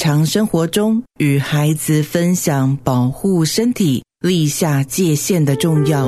常生活中与孩子分享保护身体、立下界限的重要。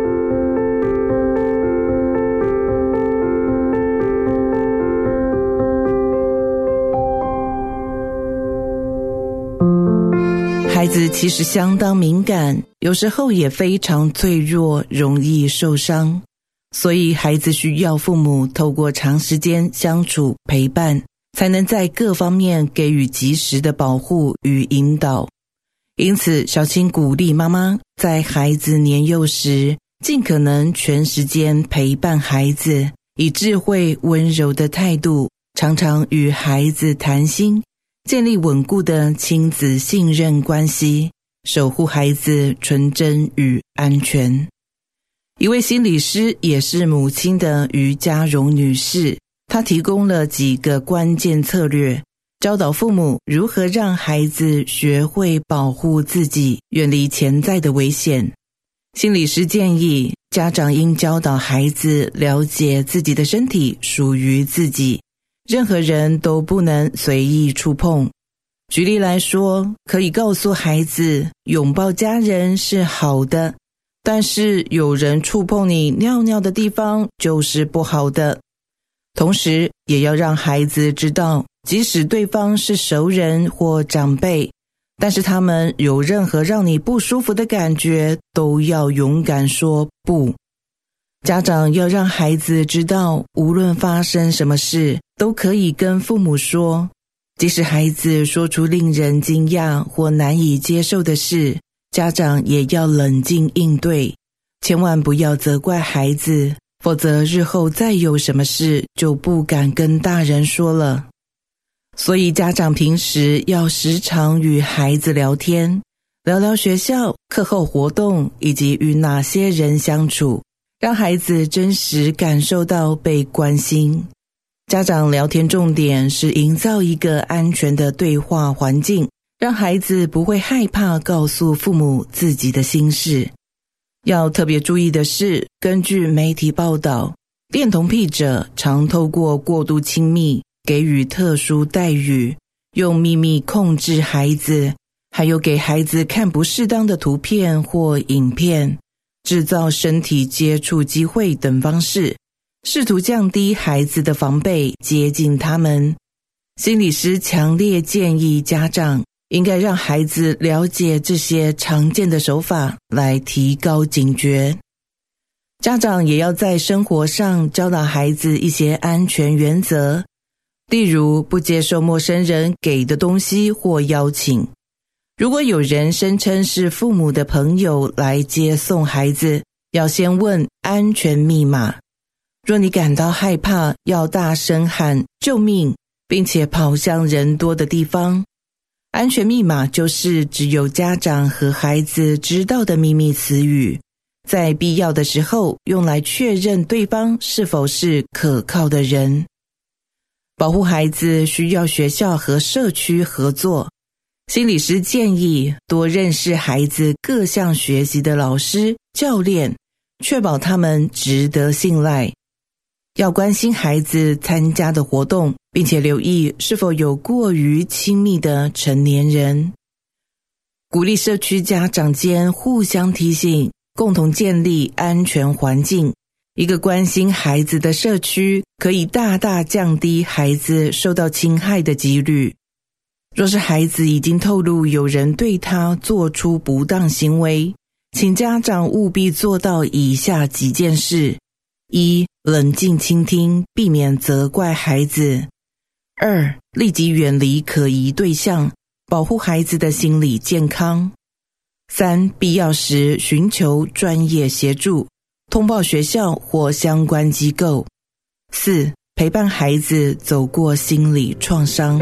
孩子其实相当敏感，有时候也非常脆弱，容易受伤。所以孩子需要父母透过长时间相处陪伴，才能在各方面给予及时的保护与引导。因此，小青鼓励妈妈在孩子年幼时，尽可能全时间陪伴孩子，以智慧温柔的态度，常常与孩子谈心，建立稳固的亲子信任关系，守护孩子纯真与安全。一位心理师也是母亲的于嘉荣女士，她提供了几个关键策略，教导父母如何让孩子学会保护自己，远离潜在的危险。心理师建议，家长应教导孩子了解自己的身体属于自己，任何人都不能随意触碰。举例来说，可以告诉孩子，拥抱家人是好的，但是有人触碰你尿尿的地方就是不好的。同时也要让孩子知道，即使对方是熟人或长辈，但是他们有任何让你不舒服的感觉，都要勇敢说不。家长要让孩子知道，无论发生什么事，都可以跟父母说。即使孩子说出令人惊讶或难以接受的事，家长也要冷静应对，千万不要责怪孩子，否则日后再有什么事就不敢跟大人说了。所以家长平时要时常与孩子聊天，聊聊学校、课后活动以及与哪些人相处，让孩子真实感受到被关心。家长聊天重点是营造一个安全的对话环境，让孩子不会害怕告诉父母自己的心事。要特别注意的是，根据媒体报道，恋童癖者常透过过度亲密，给予特殊待遇，用秘密控制孩子，还有给孩子看不适当的图片或影片，制造身体接触机会等方式，试图降低孩子的防备，接近他们。心理师强烈建议家长应该让孩子了解这些常见的手法，来提高警觉。家长也要在生活上教导孩子一些安全原则，例如不接受陌生人给的东西或邀请。如果有人声称是父母的朋友来接送孩子，要先问安全密码。若你感到害怕，要大声喊救命，并且跑向人多的地方。安全密码就是只有家长和孩子知道的秘密词语，在必要的时候用来确认对方是否是可靠的人。保护孩子需要学校和社区合作。心理师建议多认识孩子各项学习的老师、教练，确保他们值得信赖。要关心孩子参加的活动，并且留意是否有过于亲密的成年人。鼓励社区家长间互相提醒，共同建立安全环境。一个关心孩子的社区，可以大大降低孩子受到侵害的几率。若是孩子已经透露有人对他做出不当行为，请家长务必做到以下几件事：一、冷静倾听，避免责怪孩子；二、立即远离可疑对象，保护孩子的心理健康；三、必要时寻求专业协助，通报学校或相关机构；四、陪伴孩子走过心理创伤。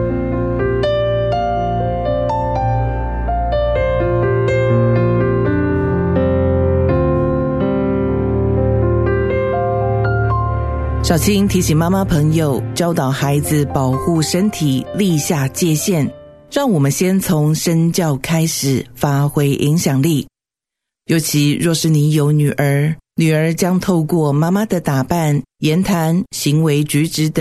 小青提醒妈妈朋友，教导孩子保护身体，立下界限，让我们先从身教开始，发挥影响力。尤其若是你有女儿，女儿将透过妈妈的打扮、言谈、行为举止等，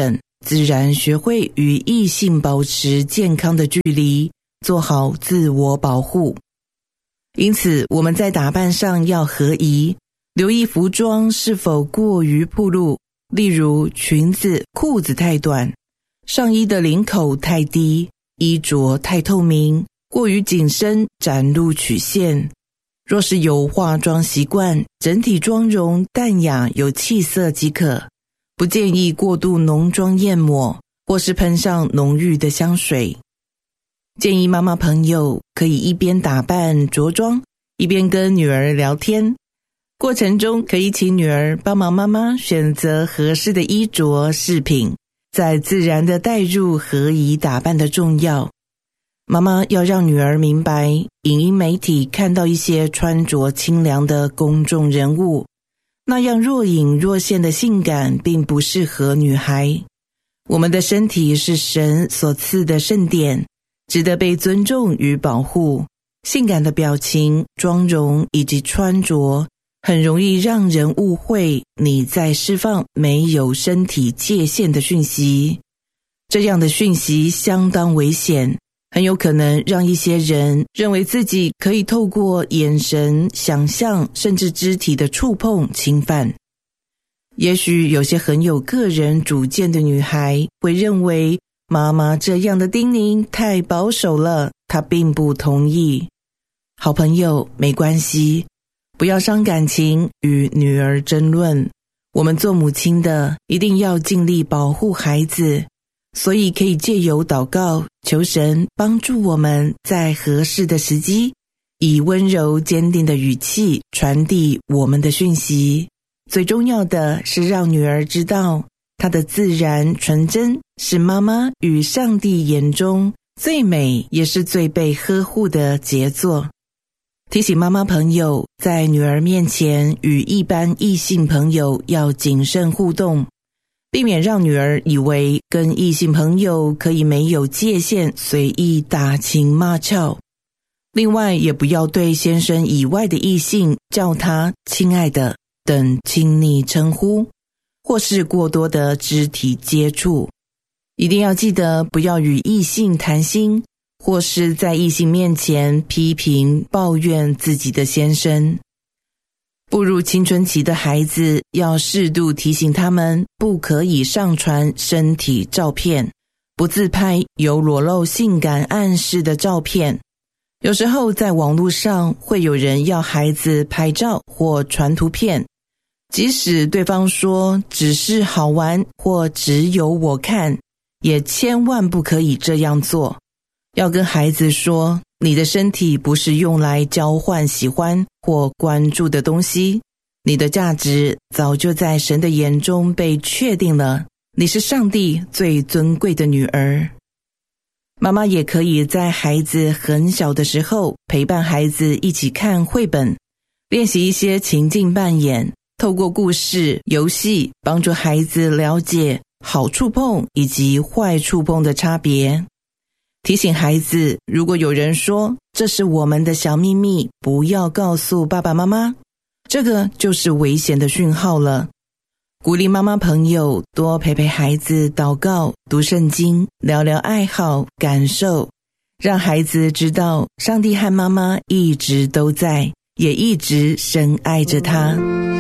自然学会与异性保持健康的距离，做好自我保护。因此，我们在打扮上要合宜，留意服装是否过于暴露，例如裙子、裤子太短，上衣的领口太低，衣着太透明，过于紧身，展露曲线。若是有化妆习惯，整体妆容淡雅有气色即可，不建议过度浓妆艳抹，或是喷上浓郁的香水。建议妈妈朋友可以一边打扮着装，一边跟女儿聊天，过程中可以请女儿帮忙妈妈选择合适的衣着饰品，再自然地带入合宜打扮的重要。妈妈要让女儿明白，影音媒体看到一些穿着清凉的公众人物，那样若隐若现的性感并不适合女孩。我们的身体是神所赐的圣典，值得被尊重与保护。性感的表情、妆容以及穿着，很容易让人误会你在释放没有身体界限的讯息。这样的讯息相当危险，很有可能让一些人认为自己可以透过眼神、想象甚至肢体的触碰侵犯。也许有些很有个人主见的女孩会认为妈妈这样的叮咛太保守了，她并不同意。好朋友，没关系，不要伤感情，与女儿争论。我们做母亲的一定要尽力保护孩子，所以可以借由祷告，求神帮助我们在合适的时机，以温柔坚定的语气传递我们的讯息。最重要的是让女儿知道，她的自然纯真是妈妈与上帝眼中最美也是最被呵护的杰作。提醒妈妈朋友，在女儿面前与一般异性朋友要谨慎互动，避免让女儿以为跟异性朋友可以没有界限随意打情骂俏。另外，也不要对先生以外的异性叫他亲爱的等亲昵称呼，或是过多的肢体接触。一定要记得不要与异性谈心，或是在异性面前批评抱怨自己的先生。步入青春期的孩子，要适度提醒他们不可以上传身体照片，不自拍有裸露性感暗示的照片。有时候在网络上会有人要孩子拍照或传图片，即使对方说只是好玩或只有我看，也千万不可以这样做。要跟孩子说，你的身体不是用来交换喜欢或关注的东西，你的价值早就在神的眼中被确定了，你是上帝最尊贵的女儿。妈妈也可以在孩子很小的时候陪伴孩子一起看绘本，练习一些情境扮演，透过故事、游戏帮助孩子了解好触碰以及坏触碰的差别。提醒孩子，如果有人说这是我们的小秘密，不要告诉爸爸妈妈，这个就是危险的讯号了。鼓励妈妈朋友多陪陪孩子祷告、读圣经、聊聊爱好、感受，让孩子知道上帝和妈妈一直都在，也一直深爱着他。